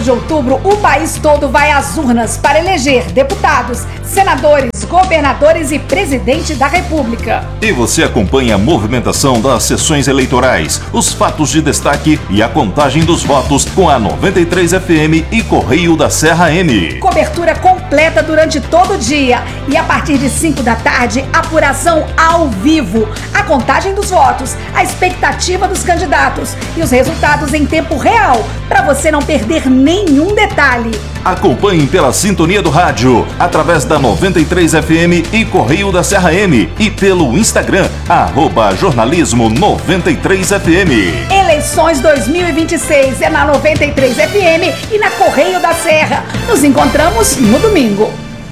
de outubro, o país todo vai às urnas para eleger deputados, senadores, governadores e presidente da República. E você acompanha a movimentação das sessões eleitorais, os fatos de destaque e a contagem dos votos com a 93 FM e Correio da Serra M. Cobertura completa durante todo o dia e a partir de 5 da tarde, apuração ao vivo. A contagem dos votos, a expectativa dos candidatos e os resultados em tempo real, para você não perder nenhum detalhe. Acompanhe pela sintonia do rádio, através da 93 FM e Correio da Serra M e pelo Instagram, @jornalismo 93 FM. Eleições 2026 é na 93 FM e na Correio da Serra. Nos encontramos no domingo.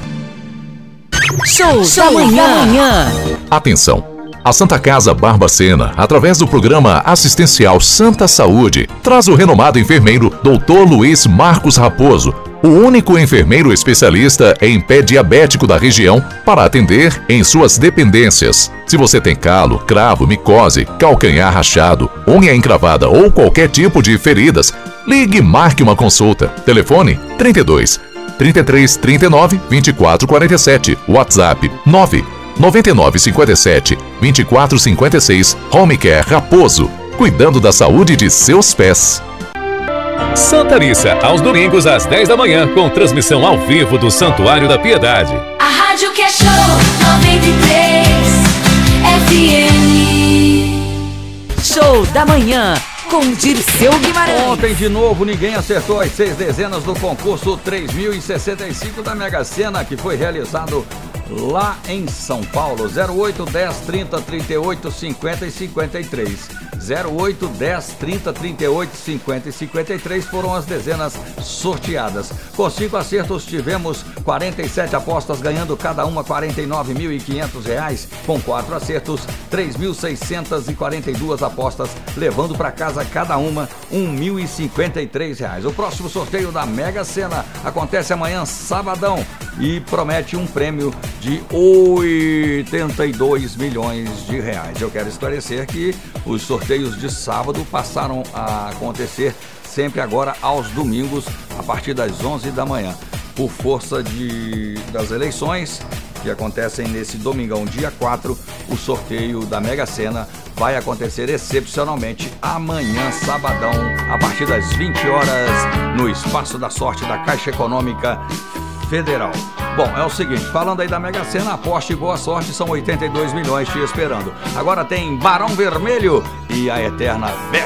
Show da manhã. Atenção! A Santa Casa Barbacena, através do programa assistencial Santa Saúde, traz o renomado enfermeiro Dr. Luiz Marcos Raposo, o único enfermeiro especialista em pé diabético da região, para atender em suas dependências. Se você tem calo, cravo, micose, calcanhar rachado, unha encravada ou qualquer tipo de feridas, ligue e marque uma consulta. Telefone 32 33 39 24 47, WhatsApp 9957 2456. Home Care Raposo, cuidando da saúde de seus pés. Santa Missa, aos domingos às 10 da manhã, com transmissão ao vivo do Santuário da Piedade. A rádio que é show 93 FM. Show da manhã com Dirceu Guimarães. Ontem de novo ninguém acertou as 6 dezenas do concurso 3065 da Mega Sena, que foi realizado lá em São Paulo. 08, 10, 30, 38, 50 e 53. 08, 10, 30, 38, 50 e 53 foram as dezenas sorteadas. Com 5 acertos tivemos 47 apostas, ganhando cada uma R$ 49.500. Com 4 acertos, 3.642 apostas, levando para casa cada uma R$ 1.053. O próximo sorteio da Mega Sena acontece amanhã, sabadão, e promete um prêmio de 82 milhões de reais. Eu quero esclarecer que os sorteios de sábado passaram a acontecer sempre agora aos domingos, a partir das 11 da manhã. Por força das eleições que acontecem nesse domingão, dia 4, o sorteio da Mega Sena vai acontecer excepcionalmente amanhã, sabadão, a partir das 20 horas, no Espaço da Sorte da Caixa Econômica Federal. Bom, é o seguinte, falando aí da Mega Sena, aposte e boa sorte, são 82 milhões te esperando. Agora tem Barão Vermelho e a eterna